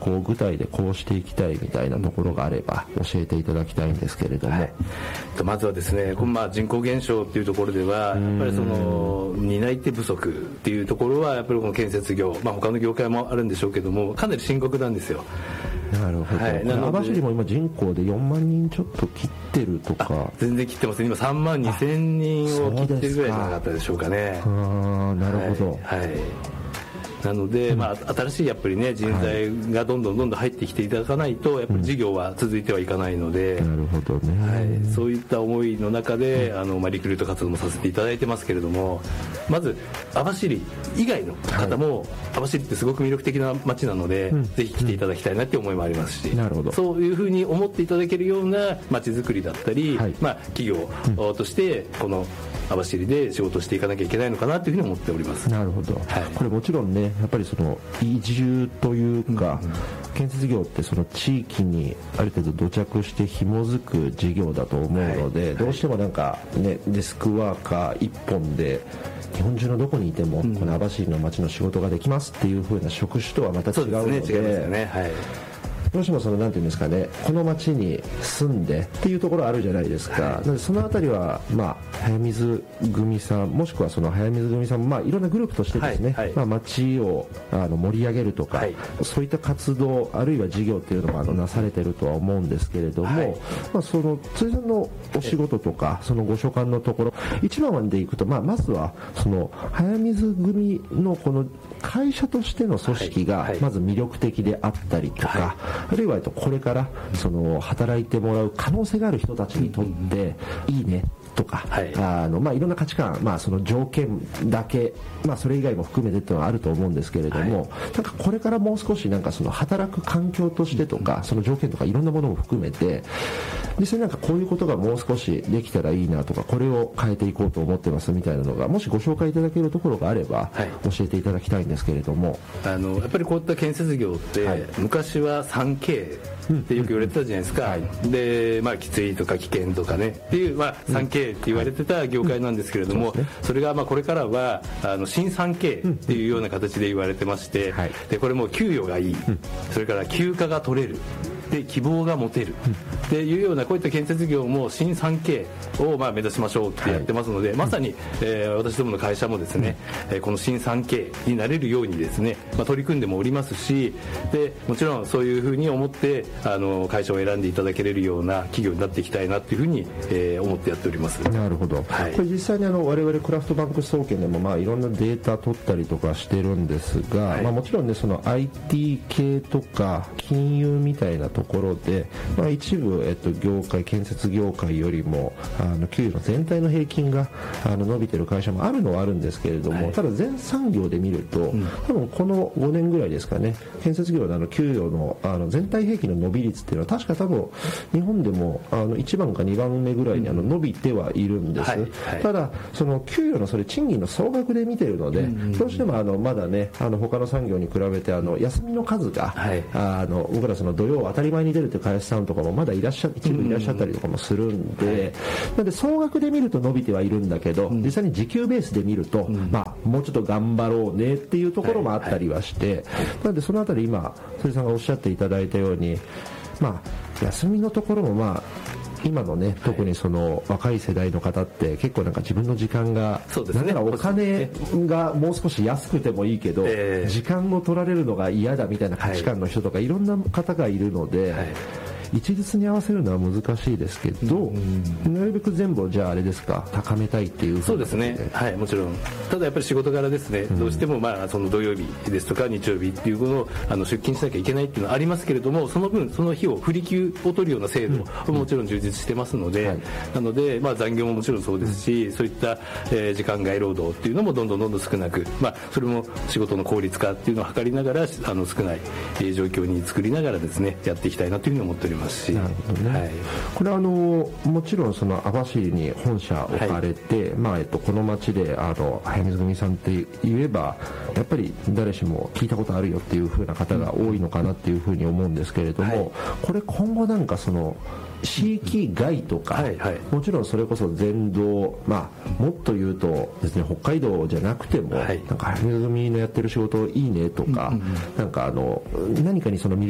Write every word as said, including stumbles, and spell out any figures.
こう具体でこうしていきたいみたいなところがあれば教えていただきたいんですけれども、はい、 まずはですね、まあ、人口減少っていうところではやっぱりその担い手不足っていうところはやっぱりこの建設業、まあ、他の業界もあるんでしょうけどもかなり深刻なんですよ。 なるほど、はい、網走も今人口でよんまんにんちょっと切ってるとか。 全然切ってますね。今さんまんにせんにんを切ってるぐらいじゃなかったでしょうかね。 あ、なるほど、 はい、はい、なので、まあ、新しいやっぱりね人材がどんどんどんどん入ってきていただかないとやっぱり事業は続いてはいかないので、 うん、なるほどね、 はい、そういった思いの中であの、まあ、リクルート活動もさせていただいてますけれども、まず網走以外の方も、はい、網走ってすごく魅力的な街なので、うん、ぜひ来ていただきたいなって思いもありますし、 うん、なるほど、 そういうふうに思っていただけるような街づくりだったり、はい、まあ、企業としてこの網走で仕事していかなきゃいけないのかなというふうに思っております。 なるほど、はい、これもちろんねやっぱりその移住というか、うんうん、建設業ってその地域にある程度土着して紐づく事業だと思うので、はい、どうしてもなんかねデスクワーカー一本で日本中のどこにいてもこの網走の街の仕事ができますっていう風な職種とはまた違うので、 そうですね、違いますよね、はい、 どうしてもそのなんていうんですかね、この町に住んでっていうところあるじゃないですか、はい、なのでそのあたりはまあ早水組さんもしくはその早水組さんもまあいろんなグループとしてですね、はいはい、まあ町をあの盛り上げるとか、はい、そういった活動あるいは事業っていうのもあのなされてるとは思うんですけれども、はい、まあその辻さんのお仕事とかそのご所感のところ一番までいくとまあまずはその早水組のこの会社としての組織がまず魅力的であったりとか、はいはい、あるいはこれからその働いてもらう可能性がある人たちにとっていいねとか、はい、あのまあいろんな価値観、まあその条件だけ、まあそれ以外も含めてっていうのはあると思うんですけれども、はい、なんかこれからもう少しなんかその働く環境としてとか、その条件とかいろんなものも含めて、実際なんかこういうことがもう少しできたらいいなとか、これを変えていこうと思ってますみたいなのがもしご紹介いただけるところがあれば、はい、教えていただきたいんですけれども、 あのやっぱりこういった建設業って、はい、昔は スリーケー ってよく言われてたじゃないですか、うんうん、で、まあ、きついとか危険とかねっていう、まあ、スリーケー って言われてた業界なんですけれども、うんうん、それがまあこれからはあの新 スリーケー っていうような形で言われてまして、はい、でこれも給与がいい、うん、それから休暇が取れるで希望が持てるっていうようなこういった建設業も新 スリーケー をまあ目指しましょうってやってますので、はい、まさに、えー、私どもの会社もですね、うん、この新 スリーケー になれるようにですね、まあ、取り組んでもおりますし、でもちろんそういうふうに思ってあの会社を選んでいただけれるような企業になっていきたいなというふうに、えー、思ってやっております。 なるほど、はい、これ実際にあの我々クラフトバンク総研でもまあいろんなデータ取ったりとかしてるんですが、はい、まあ、もちろんねその アイティー 系とか金融みたいなところで、まあ、一部、えっと、業界建設業界よりもあの給与の全体の平均があの伸びてる会社もあるのはあるんですけれども、はい、ただ全産業で見ると、うん、多分このごねんぐらいですかね、建設業のあの給与の、あの全体平均の伸び率っていうのは確か多分日本でもあのいちばんかにばんめぐらいにあの伸びてはいるんです、はいはい、ただその給与のそれ賃金の総額で見てるので、うんうんうん、どうしてもあのまだねあの他の産業に比べてあの休みの数が、はい、あの僕らその土曜当たり前に出るという会社さんとかもまだいらっしゃ一部いらっしゃったりとかもするんで、うんうん、なので総額で見ると伸びてはいるんだけど、うん、実際に時給ベースで見ると、うん、まあもうちょっと頑張ろうねっていうところもあったりはして、はいはい、なのでそのあたり今辻さんがおっしゃっていただいたように、まあ休みのところもまあ今のね特にその若い世代の方って結構なんか自分の時間が、ね、なんならお金がもう少し安くてもいいけど、えー、時間を取られるのが嫌だみたいな価値観の人とかいろんな方がいるので、はい、一律に合わせるのは難しいですけど、うん、なるべく全部じゃああれですか高めたいっていう。 そうですね、はい、もちろん。ただやっぱり仕事柄ですね、うん、どうしてもまあその土曜日ですとか日曜日っていうのをあの出勤しなきゃいけないっていうのはありますけれども、その分その日を振り休を取るような制度ももちろん充実してますので、うん、なのでまあ残業ももちろんそうですし、うん、そういった、えー、時間外労働っていうのもどんどんどんどん少なく、まあそれも仕事の効率化っていうのを図りながらあの少ない、えー、状況に作りながらですねやっていきたいなというふうに思っておりますし。 なるほどね、はい、これはあのもちろんその網走に本社置かれて、はい、まあえっと、この町であの早水組さんって言えばやっぱり誰しも聞いたことあるよっていう風な方が多いのかなっていう風に思うんですけれども、はい、これ今後なんかその地域外とか、はいはい、もちろんそれこそ全道、まあ、もっと言うとですね、北海道じゃなくても、はい、なんか早水組のやってる仕事いいねとか、うんうん、なんかあの何かにその魅